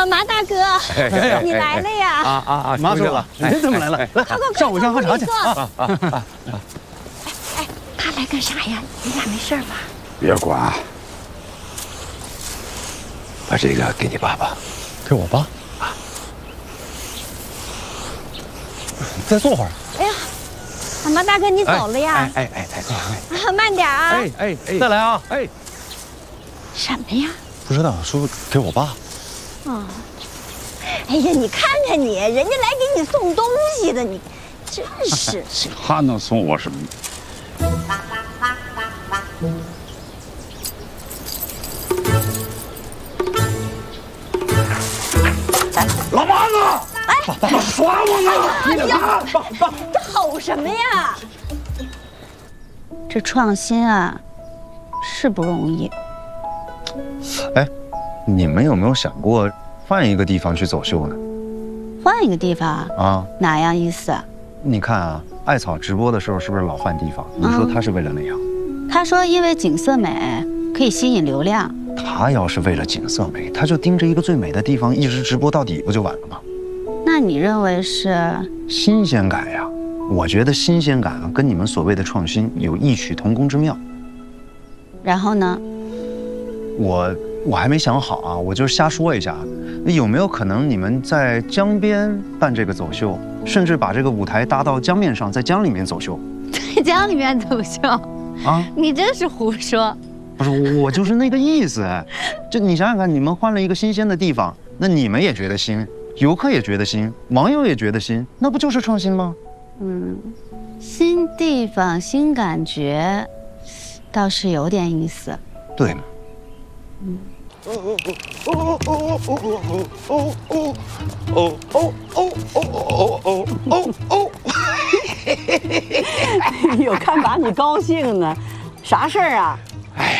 马大哥，你来了呀！ 马叔，您怎么来了？来，上午先喝茶去啊！ 哎，他来干啥呀？你俩没事吧？ 别管，把这个给你爸爸， 给我爸啊。再坐会儿。 哎呀，马大哥，你走了呀？ 哎， 慢点啊！ 再来啊！ 什么呀？ 不知道，说给我爸。 哦，哎呀，你看看你，人家来给你送东西的，你真是。 他能送我什么？老妈子，爸，耍我呢！你爸， 这吼什么呀？这创新啊，是不容易。 哎，你们有没有想过换一个地方去走秀呢？ 换一个地方啊？ 哪样意思？ 你看啊，艾草直播的时候是不是老换地方？你说他是为了那样？ 他说因为景色美，可以吸引流量。 他要是为了景色美，他就盯着一个最美的地方一直直播到底，不就完了吗？ 那你认为是新鲜感呀？我觉得新鲜感啊，跟你们所谓的创新有异曲同工之妙。 然后呢？ 我还没想好啊，我就是瞎说一下。有没有可能你们在江边办这个走秀，甚至把这个舞台搭到江面上，在江里面走秀？ 在江里面走秀？啊？你真是胡说！ 不是，我就是那个意思。就你想想看，你们换了一个新鲜的地方，那你们也觉得新，游客也觉得新，网友也觉得新，那不就是创新吗？ 新地方新感觉，倒是有点意思。 对吗？ 有看把你高兴呢，啥事儿啊？ 哎呀，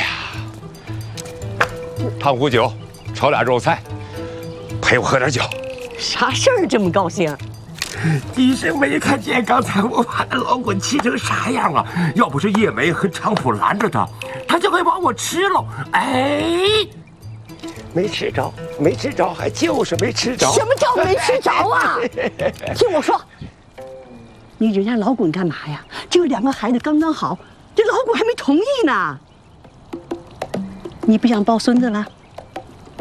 烫壶酒，炒俩肉菜，陪我喝点酒。 啥事儿这么高兴？ 你是没看见刚才我把那老滚气成啥样啊？要不是叶梅和常普拦着他，他就会把我吃了。哎，没吃着，没吃着，还就是没吃着。 什么叫没吃着啊？听我说，你惹人家老滚干嘛呀？这2个孩子刚刚好，这老滚还没同意呢。你不想抱孙子了？